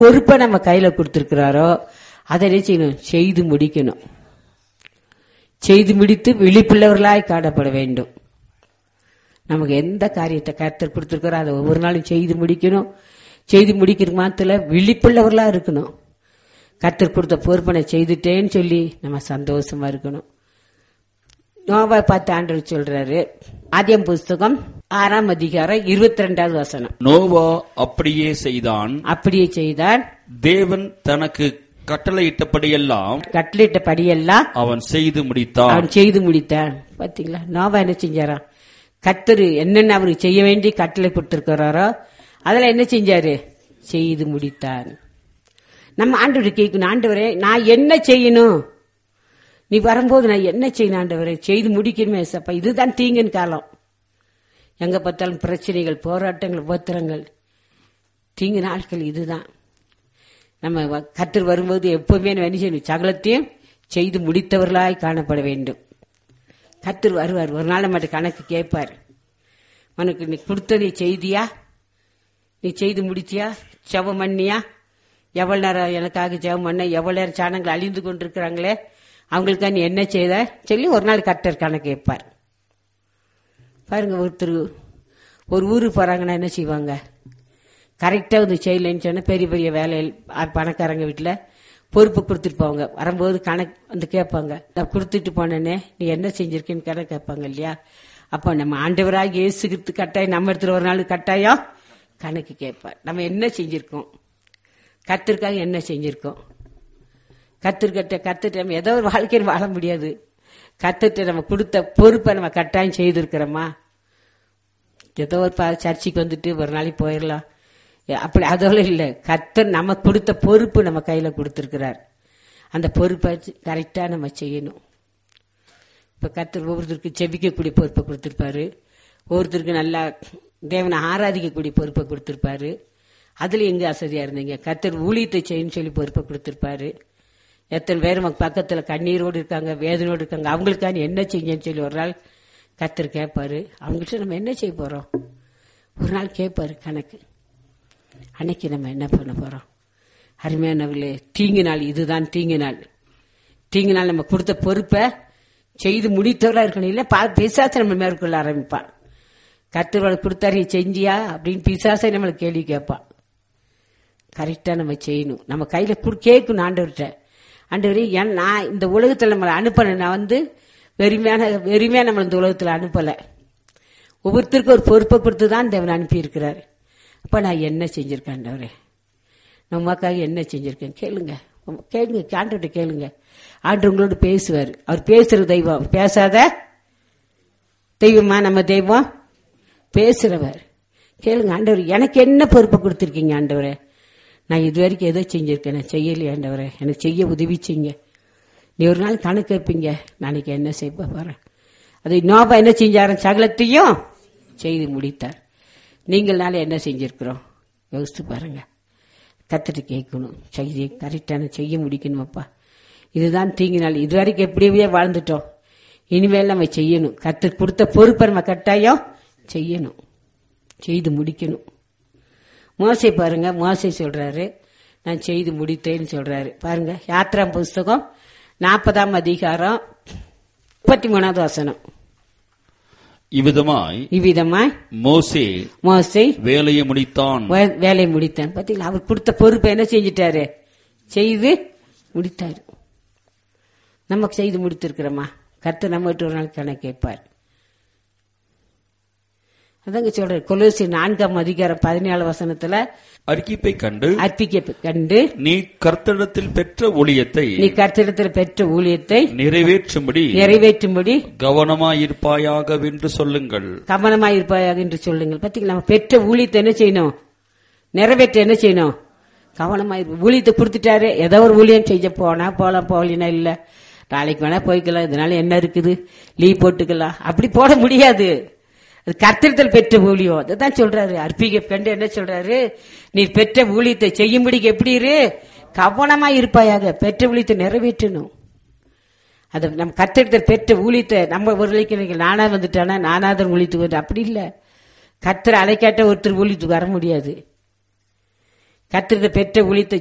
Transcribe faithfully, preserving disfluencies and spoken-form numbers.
பொறுப்பை நம்ம கையில கொடுத்திருக்கிறாரோ அதை என்ன செய்யணும்? செய்து முடிக்கணும். செய்து முடித்து விழிப்புள்ளவர்களாய் காணப்பட வேண்டும். நமக்கு எந்த காரியத்தை கர்த்தர் கொடுத்திருக்கிறோ அதை ஒவ்வொரு நாளும் செய்து முடிக்கணும். செய்து முடிக்கிற மாத்திர விழிப்புள்ளவர்களா இருக்கணும். கர்த்தர் கொடுத்த பொறுப்பனை செய்துட்டேன்னு சொல்லி நம்ம சந்தோஷமா இருக்கணும். நோவா பார்த்து ஆண்டவர் சொல்றாரு, ஆதியாகமம் புஸ்தகம் ஆறாம் அதிகாரம் இருபத்தி ரெண்டாவது வசனம். நோவா அப்படியே செய்தான். அப்படியே செய்தான். தேவன் தனக்கு கட்டளையிட்டபடியெல்லாம் கட்டளையிட்டபடியெல்லாம் அவன் செய்து முடித்தான். அவன் செய்து முடித்தான். பாத்தீங்களா, நோவா என்ன செஞ்சாராம்? கர்த்தர் என்னென்ன அவருக்கு செய்ய வேண்டி கட்டளை கொடுத்திருக்கிறாரோ அதெல்லாம் என்ன செஞ்சாரு? செய்து முடித்தார். நம்ம ஆண்டவரை கேட்கணும், ஆண்டவரே நான் என்ன செய்யணும்? நீ வரும்போது நான் என்ன செய்யணும் ஆண்டவரே? செய்து முடிக்கணுமே சப்பா. இதுதான் தீங்கின் காலம். எங்க பார்த்தாலும் பிரச்சனைகள், போராட்டங்கள், உபத்திரங்கள், தீங்கு நாட்கள். இதுதான் நம்ம கர்த்தர் வரும்போது எப்பவுமே என்ன செய்யணும்? சகலத்தையும் செய்து முடித்தவர்களாய் காணப்பட வேண்டும். கர்த்தர் வருவார். ஒரு நாள் மட்டும் கணக்கு கேட்பார். உனக்கு நீ கொடுத்த நீ செய்தியா? நீ செய்து முடிச்சியா? ஜெபம் பண்ணியா? எவ்வளவு நேரம் எனக்காக ஜெபம் பண்ண? எவ்வளவு நேரம் சாணங்கள் அழிந்து கொண்டிருக்கிறாங்களே அவங்களுக்கா நீ என்ன செய்த சொல்லி ஒரு நாள் கர்த்தர் கணக்கு கேட்பார். பாருங்க, ஒருத்தர் ஒரு ஊருக்கு போறாங்கன்னா என்ன செய்வாங்க? கரெக்டா வந்து செய்யலன்னு சொன்னா பெரிய பெரிய வேலையில் பணக்காரங்க வீட்டுல பொறுப்பு கொடுத்துட்டு போவாங்க. வரும்போது கணக்கு வந்து கேட்பாங்க, நான் கொடுத்துட்டு போனேனே நீ என்ன செஞ்சிருக்கேன்னு கணக்கு கேட்பாங்க இல்லையா? அப்ப நம்ம ஆண்டவராக இயேசுகிறிஸ்து கட்டாயம் நம்ம இடத்துல ஒரு நாள் கட்டாயம் கணக்கு கேட்பார். நம்ம என்ன செஞ்சிருக்கோம்? கர்த்தருக்காக என்ன செஞ்சிருக்கோம்? கர்த்தர்கிட்ட கர்த்தர் நம்ம ஏதோ ஒரு வாழ்க்கையில் வாழ முடியாது. கர்த்தர்கிட்ட நம்ம கொடுத்த பொறுப்பை நம்ம கட்டாயம் செய்திருக்கிறோமா? ஏதோ ஒரு சர்ச்சைக்கு வந்துட்டு ஒரு நாளைக்கு போயிடலாம் அப்படி அதோட இல்லை. கர்த்தர் நம்ம கொடுத்த பொறுப்பு நம்ம கையில கொடுத்திருக்கிறார். அந்த பொறுப்பை கரெக்டா நம்ம செய்யணும். இப்ப கர்த்தர் ஒவ்வொருத்தருக்கு செபிக்கக்கூடிய பொறுப்பை கொடுத்திருப்பாரு. ஒவ்வொருத்தருக்கு நல்லா தேவனை ஆராதிக்கக்கூடிய பொறுப்பை கொடுத்திருப்பாரு. அதுல எங்க அசதியா இருந்தீங்க? கர்த்தர் ஊழியத்தை செய்யணும்னு சொல்லி பொறுப்பை கொடுத்திருப்பாரு. எத்தனை பேர் பக்கத்துல கண்ணீரோடு இருக்காங்க, வேதனையோடு இருக்காங்க, அவங்களுக்கான என்ன செய்யுங்கன்னு சொல்லி ஒரு நாள் கர்த்தர் கேட்பாரு. அவங்கள்ட்ட நம்ம என்ன செய்ய போறோம்? ஒரு நாள் கேட்பாரு கணக்கு. அன்னைக்கு நம்ம என்ன பண்ண போறோம்? அருமையானவர்களே, தீங்கு நாள் இதுதான். தீங்கு நாள் தீங்கு நாள் நம்ம கொடுத்த பொறுப்பை செய்து முடித்தவர்களா இருக்கணும். இல்ல பிசாசை நம்ம மேற்கொள்ள ஆரம்பிப்பான். கர்த்தர் கொடுத்தாரு செஞ்சியா அப்படின்னு பிசாசை நம்மளுக்கு கேள்வி கேட்பான். கரெக்டா நம்ம செய்யணும். நம்ம கையில கேட்கணும் ஆண்டவர்கிட்ட, ஆண்டவரே ஏன் நான் இந்த உலகத்துல நம்மளை அனுப்பல, நான் வந்து வெறுமையான வெறுமையா நம்ம இந்த உலகத்துல அனுப்பல. ஒவ்வொருத்தருக்கும் ஒரு பொறுப்பை கொடுத்துதான் தேவன் அனுப்பி இருக்கிறாரு. அப்ப நான் என்ன செஞ்சிருக்கேன் ஆண்டவரே? நமக்காக என்ன செஞ்சிருக்கேன்? கேளுங்க, கேளுங்க, ஆண்டவர்கிட்ட கேளுங்க. ஆண்டவர் உங்களோட பேசுவார். அவர் பேசுற தெய்வம், பேசாத தெய்வமா? நம்ம தெய்வம் பேசுறவர். கேளுங்க, ஆண்டவர் எனக்கு என்ன பொறுப்பை கொடுத்திருக்கீங்க ஆண்டவரே? நான் இது வரைக்கும் எதோ செஞ்சிருக்கேன், நான் செய்யலையே ஆண்டவரே, எனக்கு செய்ய உதவி செய்யுங்க. நீ ஒரு நாள் கணக்கு வைப்பீங்க, நாளைக்கு என்ன செய்ய போறேன். அதை நோபா என்ன செஞ்சாரு? சகலத்தையும் செய்து முடித்தார். நீங்கள்னால என்ன செஞ்சிருக்கிறோம் யோசித்து பாருங்க. கத்துட்டு கேட்கணும், செய்தி கரெக்டான செய்ய முடிக்கணுமாப்பா. இதுதான் தீங்கு நாள். இது வரைக்கும் எப்படியே வாழ்ந்துட்டோம், இனிமேல் நம்ம செய்யணும். கத்து கொடுத்த பொறுப்பை நம்ம கட்டாயம் செய்யணும், செய்து முடிக்கணும். மோசே பாருங்க, மோசே சொல்றாரு நான் செய்து முடித்தேன்னு சொல்றாரு. பாருங்க, யாத்ரா புஸ்தகம் நாற்பதாம் அதிகாரம் முப்பத்தி மூணாவது வசனம். இவ்விதமாய் இவ்விதமாய் மோசே மோசே வேலையை முடித்தான் வேலையை முடித்தான். பாத்தீங்களா, அவர் கொடுத்த பொறுப்பை என்ன செஞ்சிட்டாரு? செய்து முடித்தாரு. நமக்கு செய்து முடித்திருக்கிறோமா? கர்த்தர் நம்ம விட்டு ஒரு நாள் கணக்கு கேட்பார். அதாங்க சொல்றேன், கொலோசி நான்காம் அதிகாரம் பதினேழு வசனத்துல அர்ப்பணிப்பை கண்டு அர்ப்பணிப்பை கண்டு நீ கர்த்தரிடத்தில் பெற்ற ஊழியத்தை நீ கர்த்தரிடத்தில் பெற்ற ஊழியத்தை நிறைவேற்றும்படி நிறைவேற்றும்படி கவனமாயிருப்பாயாக என்று சொல்லுங்கள். கவனமாயிருப்பாயாக என்று சொல்லுங்கள். பாத்தீங்களா, நம்ம பெற்ற ஊழியத்தை என்ன செய்யணும்? நிறைவேற்ற என்ன செய்யணும்? கவனமாயிரு. ஊழியத்தை கொடுத்துட்டாரு, ஏதோ ஒரு ஊழியம் செய்ய போனா போலாம், போகலினா இல்ல, நாளைக்கு வேணா போய்க்கலாம், இதனால என்ன இருக்குது, லீவ் போட்டுக்கலாம், அப்படி போட முடியாது. அது கர்த்தரிடத்தில் பெற்ற ஊழியம். அதுதான் சொல்றாரு. அர்ப்பணிப்பை கண்டு என்ன சொல்றாரு? நீ பெற்ற ஊழியத்தை செய்யும்படி எப்படி இரு? கவனமா இருப்பாயாக. பெற்ற ஊழியத்தை நிறைவேற்றணும். அது நம்ம கர்த்தரிடத்தில் பெற்ற ஊழியத்தை நம்ம ஒரு இலக்கிய நானா வந்துட்டானா நானாதான் ஊழியத்துக்கு வந்து அப்படி இல்ல. கர்த்தர் அழைக்காட்ட ஒருத்தர் ஊழியத்துக்கு வர முடியாது. கத்திரத்தை பெற்ற ஊழியத்தை